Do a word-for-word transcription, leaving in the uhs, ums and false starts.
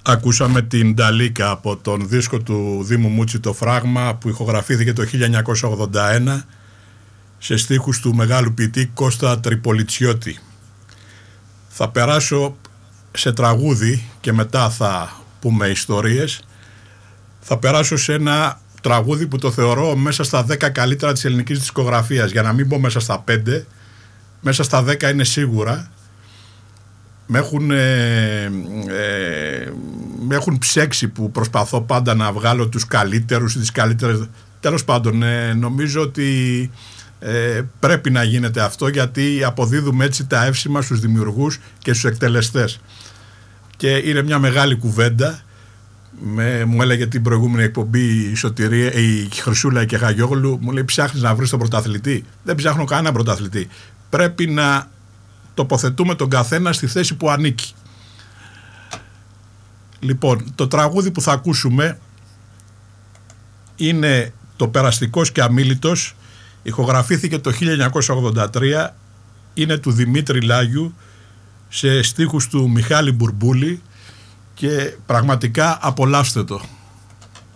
Ακούσαμε την Νταλίκα από τον δίσκο του Δήμου Μούτσι, το Φράγμα, που ηχογραφήθηκε το χίλια εννιακόσια ογδόντα ένα σε στίχους του μεγάλου ποιητή Κώστα Τριπολιτσιώτη. Θα περάσω σε τραγούδι και μετά θα πούμε ιστορίες. Θα περάσω σε ένα τραγούδι που το θεωρώ μέσα στα δέκα καλύτερα της ελληνικής δισκογραφίας, για να μην πω μέσα στα πέντε, μέσα στα δέκα είναι σίγουρα. Με έχουν, ε, ε, με έχουν ψέξει που προσπαθώ πάντα να βγάλω τους καλύτερους ή τις καλύτερες. Τέλος πάντων, ε, νομίζω ότι ε, πρέπει να γίνεται αυτό, γιατί αποδίδουμε έτσι τα εύσημα στους δημιουργούς και στους εκτελεστές. Και είναι μια μεγάλη κουβέντα. Με, μου έλεγε την προηγούμενη εκπομπή η, Σωτηρία, η Χρυσούλα και Χαγιόγλου, μου λέει: ψάχνεις να βρεις τον πρωταθλητή? Δεν ψάχνω κανένα πρωταθλητή. Πρέπει να τοποθετούμε τον καθένα στη θέση που ανήκει. Λοιπόν, το τραγούδι που θα ακούσουμε είναι το Περαστικός και Αμίλητος. Ηχογραφήθηκε το χίλια εννιακόσια ογδόντα τρία. Είναι του Δημήτρη Λάγιου σε στίχους του Μιχάλη Μπουρμπούλη και πραγματικά απολαύστε το.